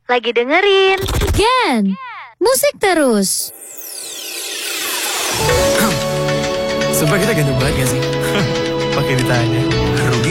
Lagi dengerin Gen, musik terus. Sumpah kita ganteng banget gak sih? Pakai ditanya.